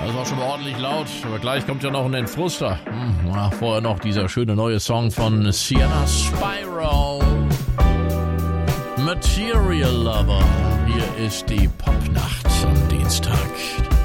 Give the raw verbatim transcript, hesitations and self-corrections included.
Das war schon ordentlich laut, aber gleich kommt ja noch ein Entfruster. Hm, ja, vorher noch dieser schöne neue Song von Sienna Spyro. Material Lover. Hier ist die Popnacht am Dienstag.